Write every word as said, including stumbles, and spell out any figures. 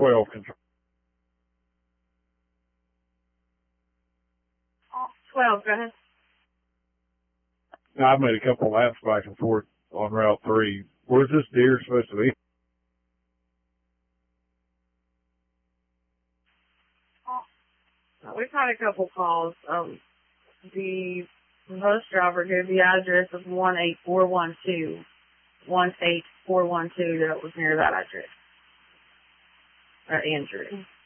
twelve control. twelve, go ahead. Now, I've made a couple of laps back and forth on Route three. Where's this deer supposed to be? Uh, We've had a couple calls. Um, the bus driver gave the address of one eight four one two. one eight four one two that was near that address. Or Andrew.